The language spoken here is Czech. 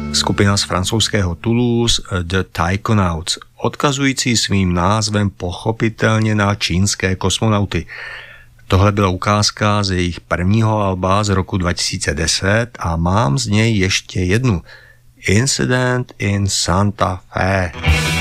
Skupina z francouzského Toulouse The Taikonauts, odkazující svým názvem pochopitelně na čínské kosmonauty. Tohle byla ukázka z jejich prvního alba z roku 2010 a mám z něj ještě jednu. Incident in Santa Fe.